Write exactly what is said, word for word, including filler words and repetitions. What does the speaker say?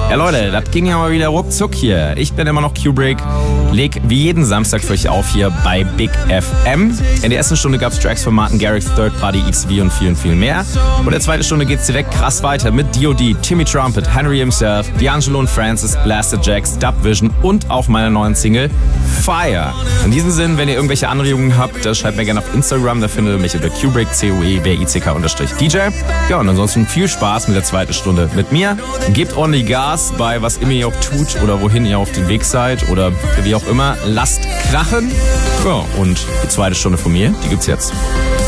Ja Leute, das ging ja mal wieder ruckzuck hier. Ich bin immer noch Kubrick, leg wie jeden Samstag für euch auf hier bei Big F M. In der ersten Stunde gab's Tracks von Martin Garrix, Third Party, X V und vielen, vielen mehr. Und in der zweiten Stunde geht's direkt krass weiter mit D O D, Timmy Trumpet, Henry himself, D'Angelo und Francis, Blasted Jacks, Dubvision und auch meiner neuen Single Fire. In diesem Sinn, wenn ihr irgendwelche Anregungen habt, das schreibt mir gerne auf Instagram, da findet ihr mich über Kubrick, C O E B I C K unterstrich D J. Ja, und ansonsten viel Spaß mit der zweiten Stunde mit mir. Gebt ordentlich Gas bei was immer ihr auch tut oder wohin ihr auf dem Weg seid oder wie auch immer. Lasst krachen. Ja, und die zweite Stunde von mir, die gibt's jetzt.